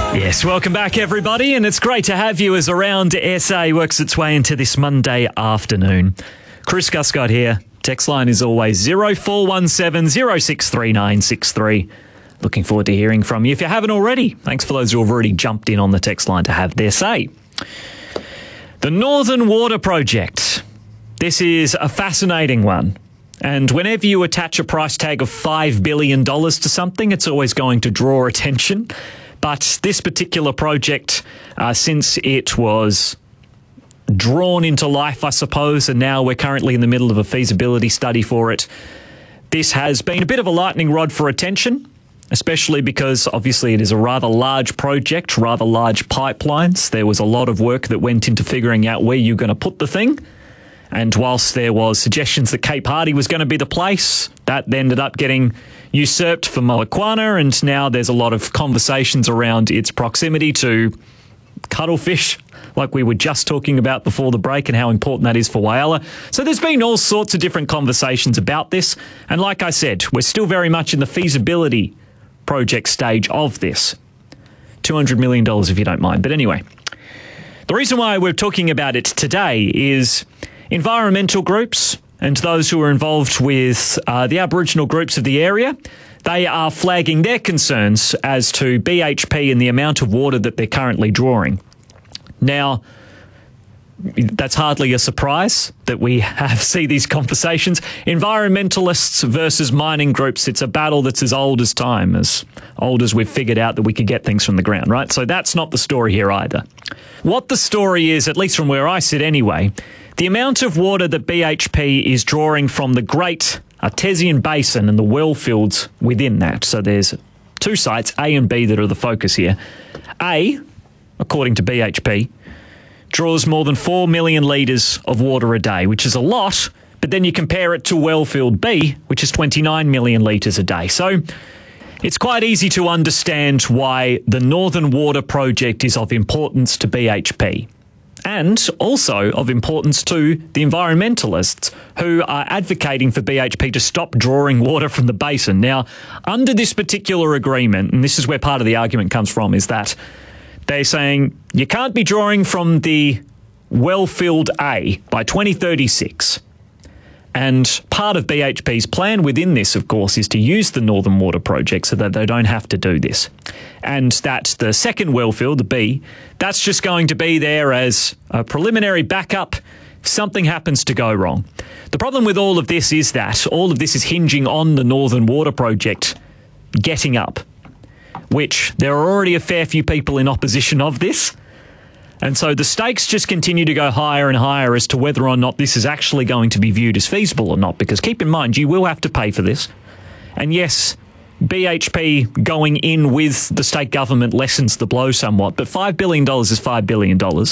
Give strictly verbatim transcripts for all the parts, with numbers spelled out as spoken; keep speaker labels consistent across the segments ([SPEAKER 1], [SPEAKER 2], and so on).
[SPEAKER 1] Yes, welcome back everybody, and it's great to have you as Around S A works its way into this Monday afternoon. Chris Guscott here. Text line is always zero four one seven zero six three nine six three. Looking forward to hearing from you if you haven't already. Thanks for those who have already jumped in on the text line to have their say. The Northern Water Project. This is a fascinating one. And whenever you attach a price tag of five billion dollars to something, it's always going to draw attention. But this particular project, uh, since it was drawn into life, I suppose, and now we're currently in the middle of a feasibility study for it, this has been a bit of a lightning rod for attention, especially because obviously it is a rather large project, rather large pipelines. There was a lot of work that went into figuring out where you're going to put the thing. And whilst there was suggestions that Cape Hardy was going to be the place, that ended up getting usurped for Moakwana, and now there's a lot of conversations around its proximity to cuttlefish, like we were just talking about before the break, and how important that is for Whyalla. So there's been all sorts of different conversations about this, and like I said, we're still very much in the feasibility project stage of this. two hundred million dollars if you don't mind. But anyway, the reason why we're talking about it today is environmental groups and those who are involved with uh, the Aboriginal groups of the area, they are flagging their concerns as to B H P and the amount of water that they're currently drawing. Now, that's hardly a surprise that we have see these conversations. Environmentalists versus mining groups, it's a battle that's as old as time, as old as we've figured out that we could get things from the ground, right? So that's not the story here either. What the story is, at least from where I sit anyway, the amount of water that B H P is drawing from the Great Artesian Basin and the well fields within that. So there's two sites, A and B, that are the focus here. A, according to B H P, draws more than four million litres of water a day, which is a lot, but then you compare it to Wellfield B, which is twenty-nine million litres a day. So it's quite easy to understand why the Northern Water Project is of importance to B H P. And also of importance to the environmentalists who are advocating for B H P to stop drawing water from the basin. Now, under this particular agreement, and this is where part of the argument comes from, is that they're saying you can't be drawing from the Wellfield A by twenty thirty-six. And part of B H P's plan within this, of course, is to use the Northern Water Project so that they don't have to do this. And that the second wellfield, the B, that's just going to be there as a preliminary backup if something happens to go wrong. The problem with all of this is that all of this is hinging on the Northern Water Project getting up, which there are already a fair few people in opposition of this. And so the stakes just continue to go higher and higher as to whether or not this is actually going to be viewed as feasible or not. Because keep in mind, you will have to pay for this. And yes, B H P going in with the state government lessens the blow somewhat, but five billion dollars is five billion dollars.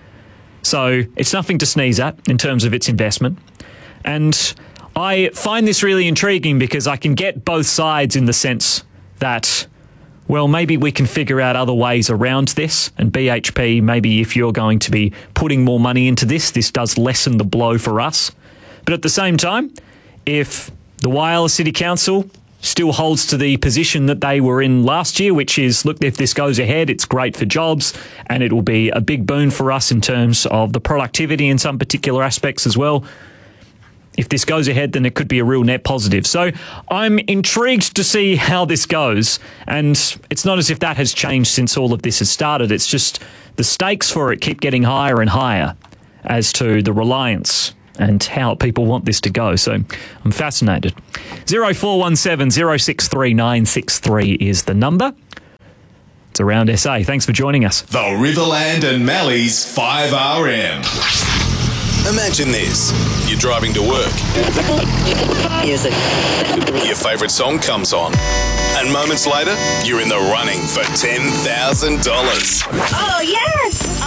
[SPEAKER 1] So it's nothing to sneeze at in terms of its investment. And I find this really intriguing because I can get both sides in the sense that, well, maybe we can figure out other ways around this, and B H P, maybe if you're going to be putting more money into this, this does lessen the blow for us. But at the same time, if the Whyalla City Council still holds to the position that they were in last year, which is, look, if this goes ahead, it's great for jobs and it will be a big boon for us in terms of the productivity in some particular aspects as well. If this goes ahead, then it could be a real net positive. So I'm intrigued to see how this goes. And it's not as if that has changed since all of this has started. It's just the stakes for it keep getting higher and higher as to the reliance and how people want this to go. So I'm fascinated. zero four one seven zero six three nine six three is the number. It's Around S A. Thanks for joining us.
[SPEAKER 2] The Riverland and Mallee's five R M. Imagine this. You're driving to work.
[SPEAKER 3] Music.
[SPEAKER 2] Your favourite song comes on. And moments later, you're in the running for ten thousand dollars.
[SPEAKER 3] Oh, yes!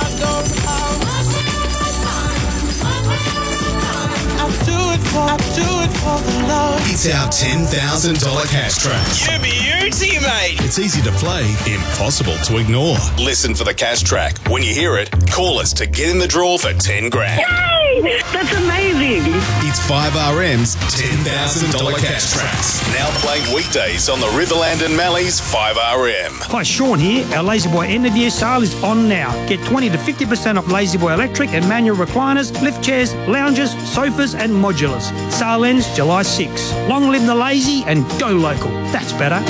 [SPEAKER 4] I'll do it for, I'll do it for the love.
[SPEAKER 2] It's our ten thousand dollars cash track.
[SPEAKER 4] You beauty, mate.
[SPEAKER 2] It's easy to play, impossible to ignore. Listen for the cash track. When you hear it, call us to get in the draw for ten grand.
[SPEAKER 3] Yay! Yay! That's amazing.
[SPEAKER 2] It's five R M's ten thousand dollars cash tracks. Now playing weekdays on the Riverland and Mallee's five R M.
[SPEAKER 5] Hi, Sean here. Our La-Z-Boy end of year sale is on now. Get twenty to fifty percent off La-Z-Boy electric and manual recliners, lift chairs, lounges, sofas and modulars. Sale ends July sixth. Long live the lazy and go local. That's better.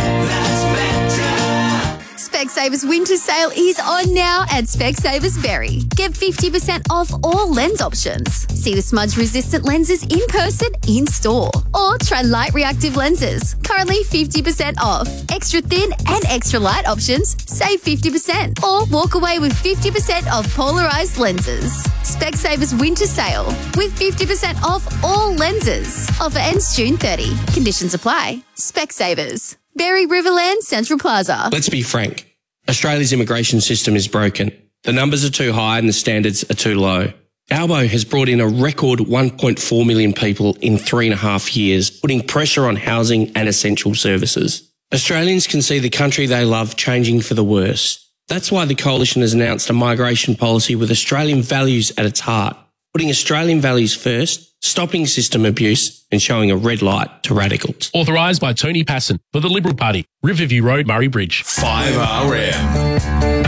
[SPEAKER 6] Specsavers winter sale is on now at Specsavers Berry. Get fifty percent off all lens options. See the smudge-resistant lenses in person, in store. Or try light reactive lenses. Currently fifty percent off. Extra thin and extra light options, save fifty percent. Or walk away with fifty percent off polarized lenses. Specsavers winter sale with fifty percent off all lenses. Offer ends June thirtieth. Conditions apply. Specsavers. Berry Riverland Central Plaza.
[SPEAKER 7] Let's be frank. Australia's immigration system is broken. The numbers are too high and the standards are too low. Albo has brought in a record one point four million people in three and a half years, putting pressure on housing and essential services. Australians can see the country they love changing for the worse. That's why the Coalition has announced a migration policy with Australian values at its heart, putting Australian values first, stopping system abuse and showing a red light to radicals.
[SPEAKER 8] Authorised by Tony Passon for the Liberal Party, Riverview Road, Murray Bridge.
[SPEAKER 2] five R M.